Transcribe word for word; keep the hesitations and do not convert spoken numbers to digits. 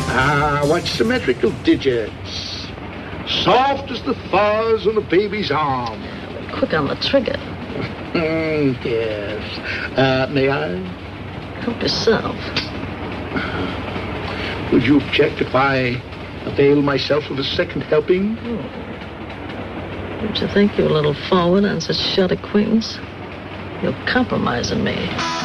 Ah, what symmetrical digits. Soft as the fuzz on a baby's arm. Quick on the trigger. Mm, yes. Uh, may I? Help yourself. Would you object if I avail myself of a second helping? Oh. Don't you think you're a little forward on such short acquaintance? You're compromising me.